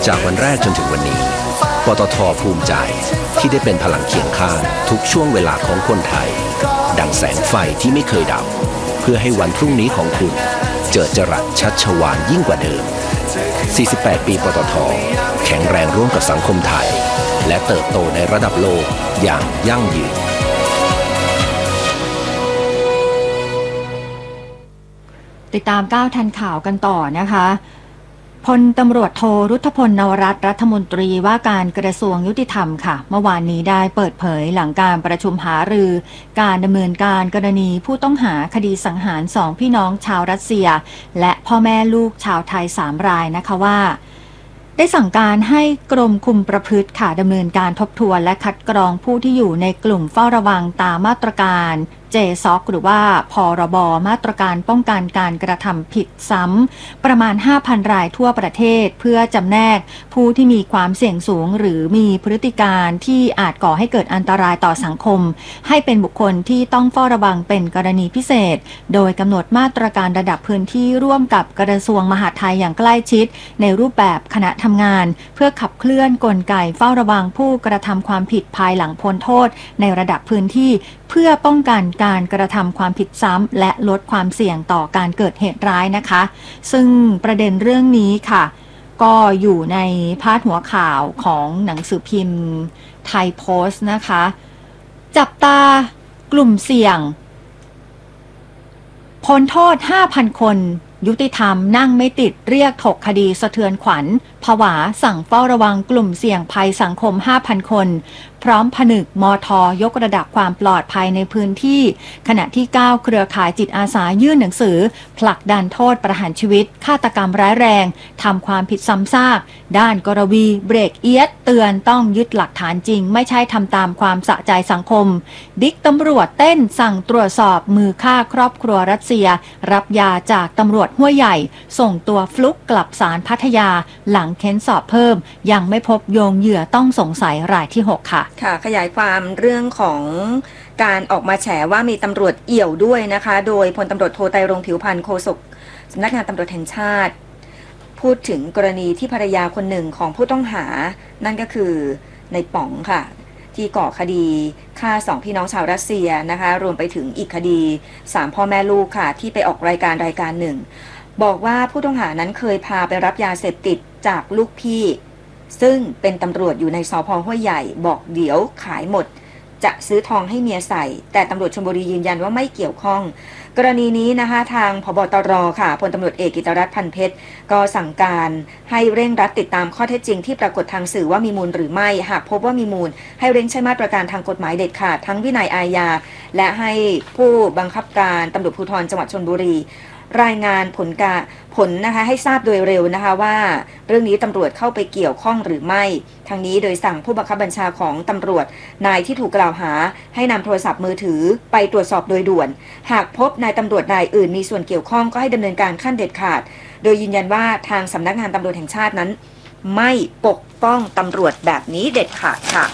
จากวันแรกจนถึงวันนี้ปตท.ภูมิใจที่ได้เป็นพลังเคียงข้างทุกช่วงเวลาของคนไทยดังแสงไฟที่ไม่เคยดับเพื่อให้วันพรุ่งนี้ของคุณเจิดจรัสชัชวาลยิ่งกว่าเดิม 48 ปีปตท.แข็งแรงร่วมกับสังคมไทยและเติบโตในระดับโลกอย่างยั่งยืนติดตามก้าวทันข่าวกันต่อนะคะพลตำรวจโทรุทธพล นวรัตน์รัฐมนตรีว่าการกระทรวงยุติธรรมค่ะเมื่อวานนี้ได้เปิดเผยหลังการประชุมหารือการดำเนินการกรณีผู้ต้องหาคดีสังหาร2พี่น้องชาวรัสเซียและพ่อแม่ลูกชาวไทย3รายนะคะว่าได้สั่งการให้กรมคุมประพฤติค่ะดำเนินการทบทวนและคัดกรองผู้ที่อยู่ในกลุ่มเฝ้าระวังตามมาตรการJSOC หรือว่าพรบมาตรการป้องกันการกระทำผิดซ้ำประมาณ 5,000 รายทั่วประเทศเพื่อจำแนกผู้ที่มีความเสี่ยงสูงหรือมีพฤติการที่อาจก่อให้เกิดอันตรายต่อสังคมให้เป็นบุคคลที่ต้องเฝ้าระวังเป็นกรณีพิเศษโดยกำหนดมาตรการระดับพื้นที่ร่วมกับกระทรวงมหาดไทยอย่างใกล้ชิดในรูปแบบคณะทำงานเพื่อขับเคลื่อนกลไกเฝ้าระวังผู้กระทำความผิดภายหลังพ้นโทษในระดับพื้นที่เพื่อป้องกันการกระทำความผิดซ้ำและลดความเสี่ยงต่อการเกิดเหตุร้ายนะคะซึ่งประเด็นเรื่องนี้ค่ะก็อยู่ในพาดหัวข่าวของหนังสือพิมพ์ไทยโพสต์นะคะจับตากลุ่มเสี่ยงพ้นโทษ 5,000 คนยุติธรรมนั่งไม่ติดเรียกถกคดีสะเทือนขวัญผวาสั่งเฝ้าระวังกลุ่มเสี่ยงภัยสังคม 5,000 คนพร้อมผนึกมท.ยกระดับความปลอดภัยในพื้นที่ขณะที่9เครือข่ายจิตอาสายื่นหนังสือผลักดันโทษประหารชีวิตฆาตกรรมร้ายแรงทำความผิดซ้ำซากด้านกรวีเบรกเอียดเตือนต้องยึดหลักฐานจริงไม่ใช่ทำตามความสะใจสังคมบิ๊กตำรวจเต้นสั่งตรวจสอบมือฆ่าครอบครัวรัสเซียรับยาจากตำรวจห้วยใหญ่ส่งตัวฟลุกกลับศาลพัทยาหลังเค้นสอบเพิ่มยังไม่พบโยงเหยื่อต้องสงสัยรายที่6ค่ะค่ะขยายความเรื่องของการออกมาแฉว่ามีตำรวจเอี่ยวด้วยนะคะโดยพลตำรวจโทไตรรงค์ผิวพรรณโฆษกสำนักงานตำรวจแห่งชาติพูดถึงกรณีที่ภรรยาคนหนึ่งของผู้ต้องหานั่นก็คือในป๋องค่ะที่ก่อคดีฆ่า2พี่น้องชาวรัสเซียนะคะรวมไปถึงอีกคดี3พ่อแม่ลูกค่ะที่ไปออกรายการหนึ่งบอกว่าผู้ต้องหานั้นเคยพาไปรับยาเสพติดจากลูกพี่ซึ่งเป็นตำรวจอยู่ในสภ.ห้วยใหญ่บอกเดี๋ยวขายหมดจะซื้อทองให้เมียใส่แต่ตำรวจชลบุรียืนยันว่าไม่เกี่ยวข้องกรณีนี้นะคะทางผบ.ตร.ค่ะพลตำรวจเอกกิตติรัตน์พันเพชรก็สั่งการให้เร่งรัดติดตามข้อเท็จจริงที่ปรากฏทางสื่อว่ามีมูลหรือไม่หากพบว่ามีมูลให้เร่งใช้มาตรการทางกฎหมายเด็ดขาดทั้งวินัยอาญาและให้ผู้บังคับการตำรวจภูธรจังหวัดชลบุรีรายงานผลนะคะให้ทราบโดยเร็วนะคะว่าเรื่องนี้ตำรวจเข้าไปเกี่ยวข้องหรือไม่ทางนี้โดยสั่งผู้บังคับบัญชาของตำรวจนายที่ถูกกล่าวหาให้นำโทรศัพท์มือถือไปตรวจสอบโดยด่วนหากพบนายตำรวจนายอื่นมีส่วนเกี่ยวข้องก็ให้ดำเนินการขั้นเด็ดขาดโดยยืนยันว่าทางสำนักงานตำรวจแห่งชาตินั้นไม่ปกป้องตำรวจแบบนี้เด็ดขาดค่ะ